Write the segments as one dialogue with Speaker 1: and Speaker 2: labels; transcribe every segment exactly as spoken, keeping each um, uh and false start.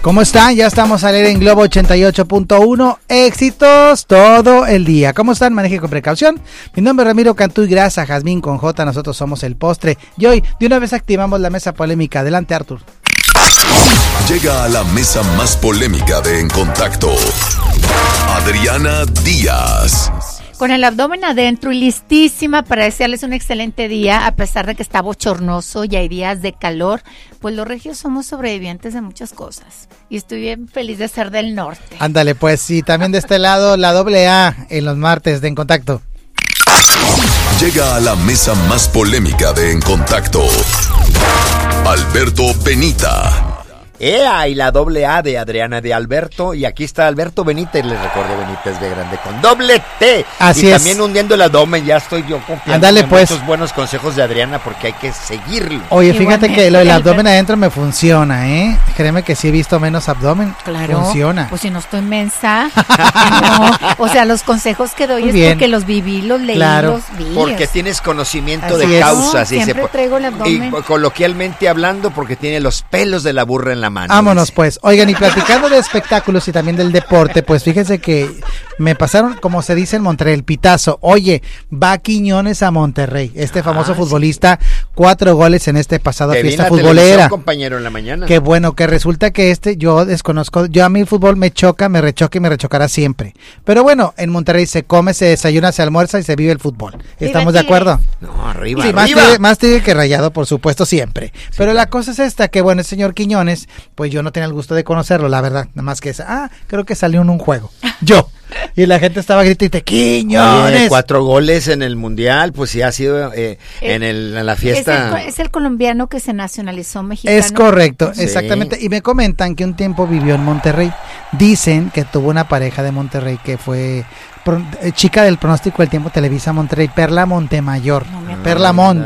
Speaker 1: ¿Cómo están? Ya estamos al aire en Globo ochenta y ocho punto uno. Éxitos todo el día. ¿Cómo están? Maneje con precaución. Mi nombre es Ramiro Cantú y gracias a Jazmín con J. Nosotros somos el postre. Y hoy, de una vez activamos la mesa polémica. Adelante, Artur.
Speaker 2: Llega a la mesa más polémica de En Contacto, Adriana Díaz.
Speaker 3: Con el abdomen adentro y listísima para desearles un excelente día, a pesar de que está bochornoso y hay días de calor, pues los regios somos sobrevivientes de muchas cosas. Y estoy bien feliz de ser del norte.
Speaker 1: Ándale, pues, sí, también de este lado, la doble A en los martes de En Contacto.
Speaker 2: Llega a la mesa más polémica de En Contacto, Alberto Benita.
Speaker 4: ¡Ea! Y la doble A de Adriana de Alberto. Y aquí está Alberto Benítez, les recuerdo, Benítez de grande con doble T.
Speaker 1: Así
Speaker 4: y
Speaker 1: es.
Speaker 4: También hundiendo el abdomen, ya estoy yo confiando.
Speaker 1: Ándale,
Speaker 4: en
Speaker 1: pues.
Speaker 4: muchos buenos consejos de Adriana porque hay que seguirlo.
Speaker 1: Oye, fíjate
Speaker 3: Igualmente,
Speaker 1: que lo del
Speaker 3: Alberto.
Speaker 1: abdomen adentro me funciona, ¿eh? Créeme que sí he visto menos abdomen.
Speaker 3: Claro.
Speaker 1: Funciona.
Speaker 3: Pues si no estoy mensa. No, o sea, los consejos que doy
Speaker 1: Muy
Speaker 3: es
Speaker 1: bien.
Speaker 3: porque los viví, los leí,
Speaker 1: Claro.
Speaker 3: los vi.
Speaker 4: Porque tienes conocimiento
Speaker 1: Así
Speaker 4: de
Speaker 1: es.
Speaker 4: causas.
Speaker 3: No,
Speaker 4: y
Speaker 3: siempre
Speaker 4: po-
Speaker 3: traigo el abdomen.
Speaker 4: Y coloquialmente hablando, porque tiene los pelos de la burra en la mano.
Speaker 1: Vámonos
Speaker 4: dice.
Speaker 1: pues. Oigan, y platicando de espectáculos y también del deporte, pues fíjense que me pasaron, como se dice en Monterrey, el pitazo. Oye, va Quiñones a Monterrey, este famoso
Speaker 4: Ah,
Speaker 1: futbolista, cuatro goles en este pasado
Speaker 4: Que vi en
Speaker 1: fiesta
Speaker 4: la
Speaker 1: futbolera.
Speaker 4: televisión, compañero, en la mañana.
Speaker 1: Qué bueno, que resulta que este, yo desconozco, yo a mí el fútbol me choca, me rechoca y me rechocará siempre. Pero bueno, en Monterrey se come, se desayuna, se almuerza y se vive el fútbol. ¿Estamos de
Speaker 3: Tigres.
Speaker 1: acuerdo?
Speaker 4: No, arriba,
Speaker 1: Sí, más
Speaker 4: arriba.
Speaker 1: tigre, más tigre que Rayado, por supuesto, siempre. Pero la cosa es esta, que bueno, el señor Quiñones, pues yo no tenía el gusto de conocerlo, la verdad, nada más que esa, ah, creo que salió en un juego, yo, y la gente estaba gritando,
Speaker 4: Oye,
Speaker 1: Quiñones.
Speaker 4: cuatro goles en el Mundial, pues sí ha sido eh, en, el, en la
Speaker 3: Es
Speaker 4: fiesta.
Speaker 3: el, es el colombiano que se nacionalizó mexicano.
Speaker 1: Es correcto,
Speaker 4: Sí.
Speaker 1: exactamente, y me comentan que un tiempo vivió en Monterrey, dicen que tuvo una pareja de Monterrey que fue pro- eh, chica del pronóstico del tiempo Televisa Monterrey, Perla Montemayor,
Speaker 3: No me acuerdo.
Speaker 1: Perla Mont,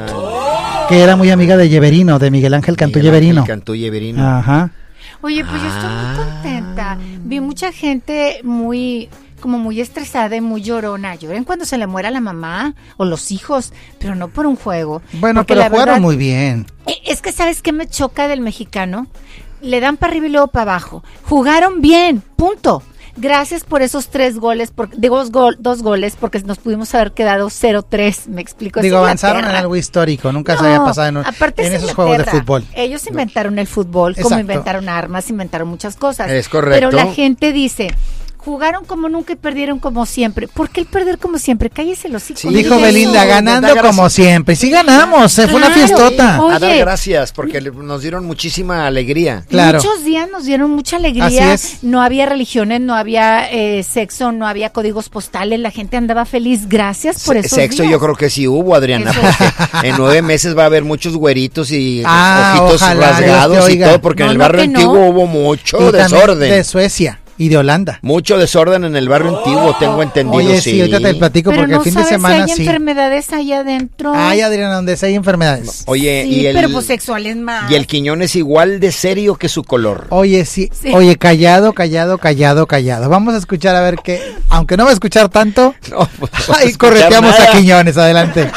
Speaker 1: que era muy amiga de Lleverino, de Miguel Ángel Cantú
Speaker 4: Miguel Ángel
Speaker 1: Lleverino.
Speaker 4: Cantú Lleverino.
Speaker 1: Ajá.
Speaker 3: Oye, pues yo estoy muy contenta. Vi mucha gente muy, como muy estresada y muy llorona. Lloren cuando se le muera la mamá o los hijos, pero no por un juego.
Speaker 1: Bueno,
Speaker 3: Porque
Speaker 1: pero
Speaker 3: la
Speaker 1: jugaron
Speaker 3: verdad,
Speaker 1: muy bien.
Speaker 3: eh, Es que, ¿sabes qué me choca del mexicano? Le dan para arriba y luego para abajo. Jugaron bien, punto. Gracias por esos tres goles, por, digo dos, gol, dos goles, porque nos pudimos haber quedado cero tres, me explico.
Speaker 1: Digo,
Speaker 3: Es
Speaker 1: avanzaron en
Speaker 3: Inglaterra.
Speaker 1: algo histórico, nunca se
Speaker 3: No,
Speaker 1: había pasado en, un-
Speaker 3: aparte
Speaker 1: en
Speaker 3: es
Speaker 1: esos juegos de
Speaker 3: Inglaterra.
Speaker 1: fútbol.
Speaker 3: Ellos inventaron el fútbol, como
Speaker 1: Exacto.
Speaker 3: inventaron armas, inventaron muchas cosas.
Speaker 4: Es correcto.
Speaker 3: Pero la gente dice, jugaron como nunca y perdieron como siempre. ¿Por qué el perder como siempre? Cállese los hijos.
Speaker 4: Sí,
Speaker 1: Dijo
Speaker 4: eso,
Speaker 1: Belinda,
Speaker 4: nos da
Speaker 1: ganando
Speaker 4: gracia.
Speaker 1: como siempre. Sí ganamos, se fue una
Speaker 3: Claro.
Speaker 1: fiestota.
Speaker 3: Oye.
Speaker 4: A dar gracias porque le- nos dieron muchísima alegría.
Speaker 1: Claro.
Speaker 3: Muchos días nos dieron mucha alegría.
Speaker 1: Así es.
Speaker 3: No había religiones, no había eh, sexo, no había códigos postales. La gente andaba feliz. Gracias por
Speaker 4: Se-
Speaker 3: esos
Speaker 4: Sexo
Speaker 3: días.
Speaker 4: yo creo que sí hubo, Adriana,
Speaker 3: Eso.
Speaker 4: porque en nueve meses va a haber muchos güeritos y
Speaker 1: Ah,
Speaker 4: ojitos
Speaker 1: ojalá, Dios
Speaker 4: rasgados
Speaker 1: te
Speaker 4: y
Speaker 1: oiga.
Speaker 4: todo, porque
Speaker 3: No,
Speaker 4: en el
Speaker 3: no,
Speaker 4: barrio
Speaker 3: que no.
Speaker 4: antiguo hubo mucho
Speaker 1: Y también
Speaker 4: desorden.
Speaker 1: de Suecia y de Holanda.
Speaker 4: Mucho desorden en el barrio antiguo, tengo entendido,
Speaker 1: Oye,
Speaker 4: sí.
Speaker 1: sí, ahorita te platico
Speaker 3: Pero
Speaker 1: porque
Speaker 3: no
Speaker 1: el fin de
Speaker 3: sabes
Speaker 1: semana
Speaker 3: si hay
Speaker 1: sí.
Speaker 3: enfermedades ahí adentro.
Speaker 1: Ay, Adriana, donde sea hay enfermedades.
Speaker 4: Oye,
Speaker 3: sí,
Speaker 4: y el,
Speaker 3: pero pues sexuales más.
Speaker 4: y el Quiñón es igual de serio que su color.
Speaker 1: Oye, sí.
Speaker 3: Sí.
Speaker 1: Oye, callado, callado, callado, callado. Vamos a escuchar a ver qué, aunque no va a escuchar tanto,
Speaker 4: No, pues, no vas a
Speaker 1: ahí
Speaker 4: escuchar
Speaker 1: correteamos
Speaker 4: nada.
Speaker 1: a Quiñones, adelante.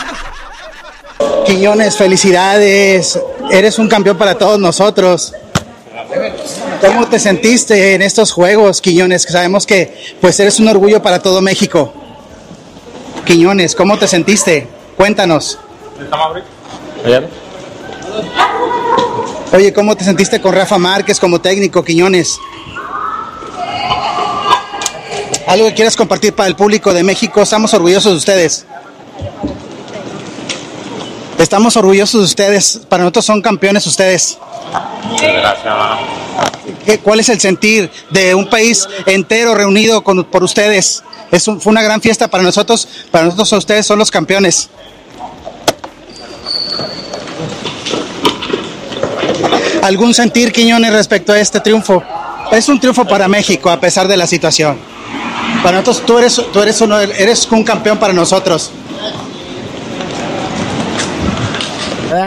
Speaker 5: Quiñones, felicidades. Eres un campeón para todos nosotros. ¿Cómo te sentiste en estos juegos, Quiñones? Sabemos que pues eres un orgullo para todo México. Quiñones, ¿cómo te sentiste? Cuéntanos. Oye, ¿cómo te sentiste con Rafa Márquez como técnico, Quiñones? ¿Algo que quieras compartir para el público de México? Estamos orgullosos de ustedes. Estamos orgullosos de ustedes. Para nosotros son campeones ustedes. ¿Qué- ¿Cuál es el sentir de un país entero reunido con, por ustedes? Es un- fue una gran fiesta para nosotros. Para nosotros ustedes son los campeones. ¿Algún sentir, Quiñones, respecto a este triunfo? Es un triunfo para México a pesar de la situación. Para nosotros tú eres, tú eres, uno, eres un campeón para nosotros.
Speaker 4: ¿Verdad?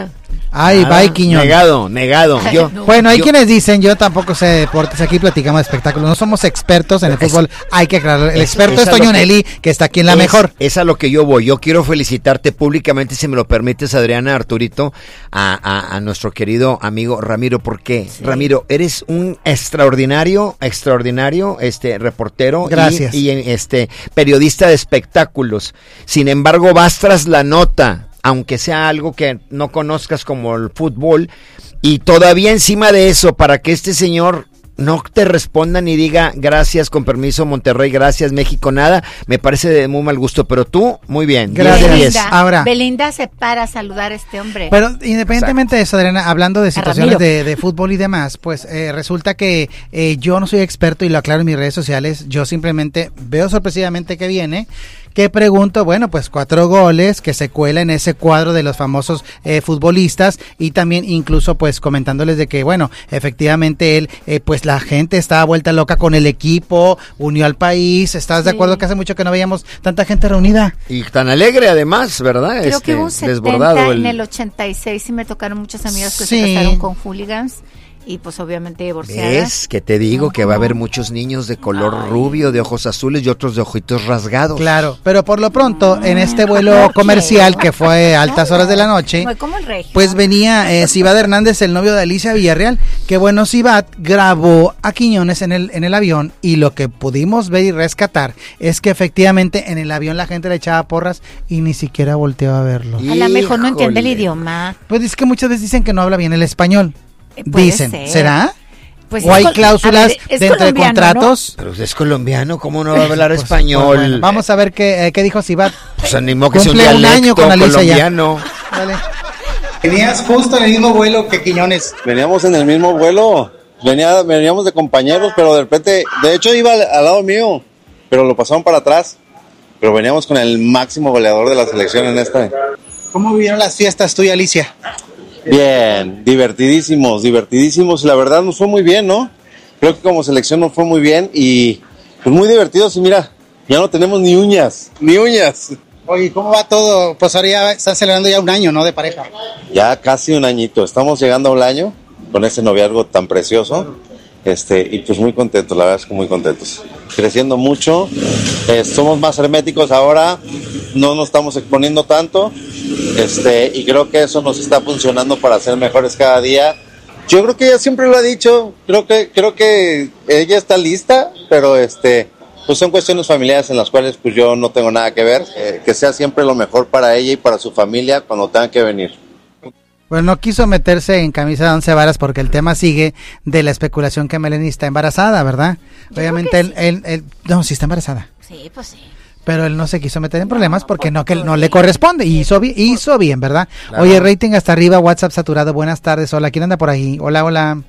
Speaker 1: Ay,
Speaker 4: Ah,
Speaker 1: bye, Quiñones.
Speaker 4: Negado, negado. Yo,
Speaker 3: No.
Speaker 1: Bueno, hay
Speaker 4: yo-
Speaker 1: quienes dicen, yo tampoco sé de deportes, aquí platicamos de espectáculos, no somos expertos en el
Speaker 4: Es-
Speaker 1: fútbol, hay que aclarar, el
Speaker 4: es-
Speaker 1: experto
Speaker 4: es
Speaker 1: es
Speaker 4: a lo
Speaker 1: Toño
Speaker 4: que-
Speaker 1: Nelly, que está aquí en la
Speaker 4: es,
Speaker 1: mejor.
Speaker 4: Es a lo que yo voy. Yo quiero felicitarte públicamente, si me lo permites, Adriana, Arturito, a, a, a nuestro querido amigo Ramiro, porque
Speaker 3: Sí.
Speaker 4: Ramiro, eres un extraordinario, extraordinario este reportero
Speaker 1: Gracias.
Speaker 4: y, y este periodista de espectáculos. Sin embargo, vas tras la nota, aunque sea algo que no conozcas como el fútbol, y todavía encima de eso, para que este señor no te responda ni diga gracias, con permiso Monterrey, gracias México, nada, me parece de muy mal gusto, pero tú, muy bien, diez de
Speaker 1: Gracias.
Speaker 4: diez.
Speaker 3: Belinda,
Speaker 1: Ahora-
Speaker 3: Belinda se para a saludar a este hombre.
Speaker 1: Pero independientemente de eso, Adriana, hablando de situaciones
Speaker 3: Ramiro.
Speaker 1: de, de fútbol y demás, pues eh, resulta que eh, yo no soy experto y lo aclaro en mis redes sociales, yo simplemente veo sorpresivamente que viene, que pregunto, bueno, pues cuatro goles, que se cuela en ese cuadro de los famosos eh, futbolistas y también incluso pues comentándoles de que, bueno, efectivamente él, eh, pues la gente estaba vuelta loca con el equipo, unió al país, ¿estás de
Speaker 3: Sí.
Speaker 1: acuerdo que hace mucho que no veíamos tanta gente reunida?
Speaker 4: Y tan alegre además, ¿verdad?
Speaker 3: Creo
Speaker 4: este,
Speaker 3: que hubo un setenta
Speaker 4: desbordado el-
Speaker 3: en el ochenta y seis y me tocaron muchas amigas que
Speaker 1: Sí.
Speaker 3: se casaron con hooligans y pues obviamente divorciadas.
Speaker 4: ¿Ves? Que te digo que va a haber
Speaker 3: Ujú.
Speaker 4: muchos niños de color rubio, de ojos azules y otros de ojitos rasgados.
Speaker 1: Claro, pero por lo pronto, en este
Speaker 3: ¿por
Speaker 1: vuelo
Speaker 3: qué?
Speaker 1: comercial que fue a altas horas de la noche,
Speaker 3: Fue como el regio.
Speaker 1: pues venía eh, Cibat Hernández, el novio de Alicia Villarreal, que bueno, Cibat grabó a Quiñones en el, en el avión y lo que pudimos ver y rescatar es que efectivamente en el avión la gente le echaba porras y ni siquiera volteó a verlo.
Speaker 3: A lo mejor no entiende el
Speaker 4: Híjole.
Speaker 3: idioma.
Speaker 1: Pues es que muchas veces dicen que no habla bien el español.
Speaker 3: Eh, puede
Speaker 1: Dicen,
Speaker 3: ser.
Speaker 1: ¿será?
Speaker 3: Pues
Speaker 1: ¿O
Speaker 3: es
Speaker 1: hay
Speaker 3: col-
Speaker 1: cláusulas
Speaker 3: a ver, es
Speaker 1: de entre
Speaker 3: colombiano,
Speaker 1: contratos?
Speaker 4: Pero usted es colombiano, ¿cómo no va a hablar
Speaker 1: Pues,
Speaker 4: español?
Speaker 1: pues, bueno, vamos a ver qué, eh, qué dijo Cibat.
Speaker 4: Pues animó que sea un
Speaker 1: Cumple un
Speaker 4: dialecto
Speaker 1: año con Alicia ya.
Speaker 4: colombiano.
Speaker 1: Vale.
Speaker 5: Tenías justo en el mismo vuelo que Quiñones.
Speaker 6: Veníamos en el mismo vuelo, venía, veníamos de compañeros, pero de repente, de hecho iba al, al lado mío, pero lo pasaron para atrás. Pero veníamos con el máximo goleador de la selección en esta.
Speaker 5: ¿Cómo vivieron las fiestas tú y Alicia?
Speaker 6: Bien, divertidísimos, divertidísimos. La verdad nos fue muy bien, ¿no? Creo que como selección nos fue muy bien y pues muy divertidos. Y mira, ya no tenemos ni uñas, ni uñas.
Speaker 5: Oye, ¿cómo va todo? Pues ahora ya están celebrando ya un año, ¿no? De pareja.
Speaker 6: Ya casi un añito, estamos llegando a un año con ese noviazgo tan precioso, este, y pues muy contentos, la verdad es que muy contentos, creciendo mucho, eh, somos más herméticos ahora, no nos estamos exponiendo tanto, este, y creo que eso nos está funcionando para ser mejores cada día. Yo creo que ella siempre lo ha dicho, creo que, creo que ella está lista, pero este, pues son cuestiones familiares en las cuales pues yo no tengo nada que ver, eh, que sea siempre lo mejor para ella y para su familia cuando tengan que venir.
Speaker 1: Bueno, no quiso meterse en camisa de once varas porque el tema sigue de la especulación que Melanie está embarazada, ¿verdad?
Speaker 3: Yo
Speaker 1: Obviamente
Speaker 3: creo
Speaker 1: él,
Speaker 3: que
Speaker 1: él, él, no, sí está embarazada,
Speaker 3: Sí, pues sí.
Speaker 1: pero él no se quiso meter en problemas
Speaker 3: No,
Speaker 1: porque no, que
Speaker 3: pues,
Speaker 1: no le
Speaker 3: sí.
Speaker 1: corresponde, y hizo bien, hizo bien, ¿verdad?
Speaker 4: Claro.
Speaker 1: Oye, rating hasta arriba, WhatsApp saturado, buenas tardes, hola, ¿quién anda por ahí? Hola, hola.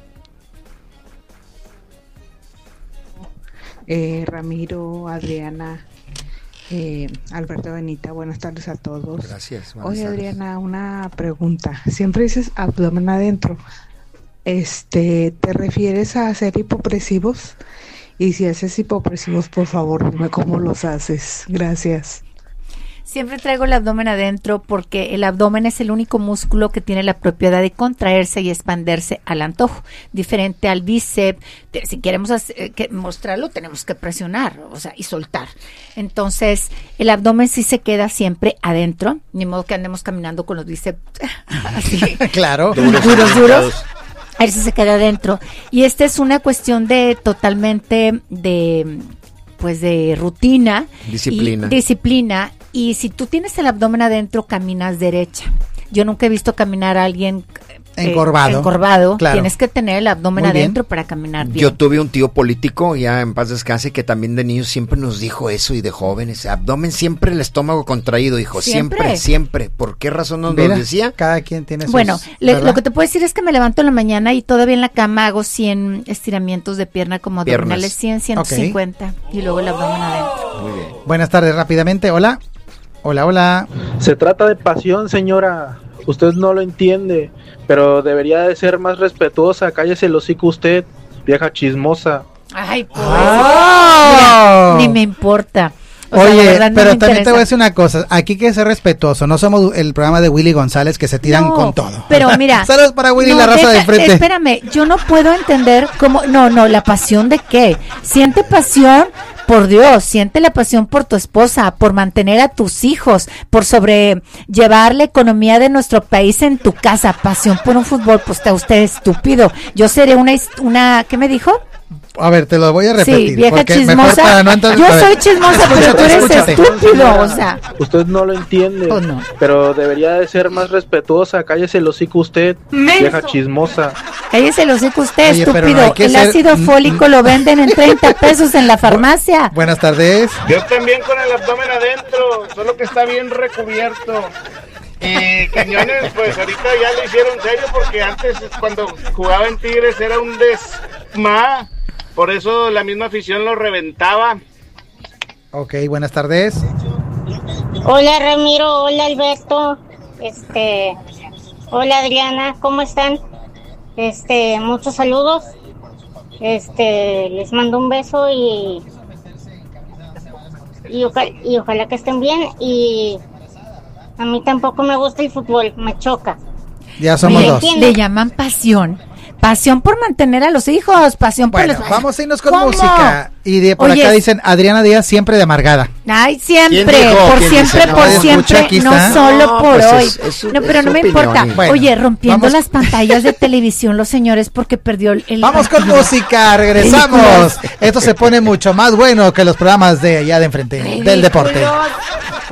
Speaker 7: Eh, Ramiro, Adriana, eh, Alberto, Benita, buenas tardes a todos.
Speaker 4: Gracias. buenas
Speaker 7: Oye,
Speaker 4: tardes.
Speaker 7: Adriana, una pregunta. Siempre dices abdomen adentro. Este, ¿te refieres a hacer hipopresivos? Y si haces hipopresivos, por favor, dime cómo los haces. Gracias.
Speaker 3: Siempre traigo el abdomen adentro porque el abdomen es el único músculo que tiene la propiedad de contraerse y expandirse al antojo, diferente al bíceps. Te- Si queremos hacer- que mostrarlo, tenemos que presionar, o sea, y soltar. Entonces, el abdomen sí se queda siempre adentro, ni modo que andemos caminando con los bíceps así.
Speaker 1: Claro.
Speaker 4: Duros,
Speaker 3: duros, duros.
Speaker 4: duros.
Speaker 3: A ver si se queda adentro. Y esta es una cuestión de totalmente de pues de rutina.
Speaker 4: Disciplina.
Speaker 3: Y, disciplina. Y si tú tienes el abdomen adentro, caminas derecha. Yo nunca he visto caminar a alguien eh,
Speaker 1: Encorvado.
Speaker 3: encorvado.
Speaker 1: Claro.
Speaker 3: Tienes que tener el abdomen
Speaker 1: Muy bien.
Speaker 3: adentro para caminar bien.
Speaker 4: Yo tuve un tío político, ya en paz descanse, que también de niños siempre nos dijo eso, y de jóvenes, abdomen siempre, el estómago contraído, hijo, siempre,
Speaker 3: Siempre.
Speaker 4: siempre. ¿Por qué razón nos
Speaker 1: Mira,
Speaker 4: lo decía?
Speaker 1: cada quien tiene sus,
Speaker 3: Bueno, le-
Speaker 1: ¿verdad?
Speaker 3: lo que te puedo decir es que me levanto en la mañana y todavía en la cama hago cien estiramientos de pierna como
Speaker 4: Piernas.
Speaker 3: abdominales, cien, ciento cincuenta y luego el abdomen adentro.
Speaker 4: Muy bien.
Speaker 1: Buenas tardes, rápidamente, hola. Hola, hola.
Speaker 8: Se trata de pasión, señora. Usted no lo entiende, pero debería de ser más respetuosa. Cállese el hocico usted, vieja chismosa.
Speaker 3: Ay, pues.
Speaker 1: ¡Oh!
Speaker 3: Mira, ni me importa. O sea, la
Speaker 1: Oye,
Speaker 3: verdad no
Speaker 1: pero
Speaker 3: me
Speaker 1: también te
Speaker 3: interesa.
Speaker 1: voy a decir una cosa, aquí hay que ser respetuoso, no somos el programa de Willy González que se tiran
Speaker 3: No,
Speaker 1: con todo.
Speaker 3: Pero mira.
Speaker 1: Saludos para Willy,
Speaker 3: no,
Speaker 1: la raza
Speaker 3: deja-
Speaker 1: de frente.
Speaker 3: Espérame, yo no puedo entender cómo. No, no, la pasión de qué. Siente pasión. Por Dios, siente la pasión por tu esposa, por mantener a tus hijos, por sobrellevar la economía de nuestro país en tu casa. Pasión por un fútbol, pues está usted estúpido. Yo seré una, his- una, ¿qué me dijo?
Speaker 1: A ver, te lo voy a repetir.
Speaker 3: Sí, vieja
Speaker 1: porque mejor
Speaker 3: chismosa.
Speaker 1: para no entrar-
Speaker 3: Yo
Speaker 1: a ver,
Speaker 3: soy chismosa, pero tú eres
Speaker 1: escúchate.
Speaker 3: estúpido, o sea.
Speaker 8: Usted no lo entiende,
Speaker 3: Pues no.
Speaker 8: pero debería de ser más respetuosa. Cállese el hocico usted, vieja chismosa.
Speaker 3: Cállese el hocico usted,
Speaker 1: Oye, pero no
Speaker 3: estúpido.
Speaker 1: hay que
Speaker 3: El
Speaker 1: ser-
Speaker 3: ácido fólico lo venden en treinta pesos en la farmacia.
Speaker 1: Buenas tardes.
Speaker 9: Yo también con el abdomen adentro, solo que está bien recubierto. Y Quiñones, pues ahorita ya lo hicieron serio porque antes cuando jugaba en Tigres era un desma, por eso la misma afición lo reventaba.
Speaker 1: Ok, buenas tardes.
Speaker 10: Hola Ramiro, hola Alberto, este, hola Adriana, ¿cómo están? Este, muchos saludos, este, les mando un beso y y, ojalá, y ojalá que estén bien. Y a mí tampoco me gusta el fútbol, me choca.
Speaker 1: Ya somos
Speaker 3: Oye,
Speaker 1: dos.
Speaker 3: le llaman pasión. Pasión por mantener a los hijos, pasión por
Speaker 1: Bueno,
Speaker 3: los...
Speaker 1: vamos a irnos con
Speaker 3: ¿Cómo?
Speaker 1: música. Y de por
Speaker 3: Oye,
Speaker 1: acá dicen Adriana Díaz siempre de amargada.
Speaker 3: Ay, siempre,
Speaker 4: ¿Quién dijo?
Speaker 3: por
Speaker 4: ¿Quién
Speaker 3: siempre,
Speaker 4: dice? No,
Speaker 3: por
Speaker 1: escucha,
Speaker 3: siempre,
Speaker 1: aquí
Speaker 3: no
Speaker 1: está.
Speaker 3: solo
Speaker 4: No,
Speaker 3: por
Speaker 4: pues
Speaker 3: hoy.
Speaker 4: es- es su-
Speaker 3: no, pero
Speaker 4: es
Speaker 3: no
Speaker 4: su
Speaker 3: me
Speaker 4: opinión,
Speaker 3: importa.
Speaker 4: y-
Speaker 1: Bueno,
Speaker 3: Oye, rompiendo
Speaker 1: vamos-
Speaker 3: las pantallas de televisión los señores porque perdió el... el
Speaker 1: Vamos con
Speaker 3: partido.
Speaker 1: música, regresamos.
Speaker 3: Ridículos.
Speaker 1: Esto se pone mucho más bueno que los programas de allá de enfrente, del deporte.
Speaker 3: Ridículos.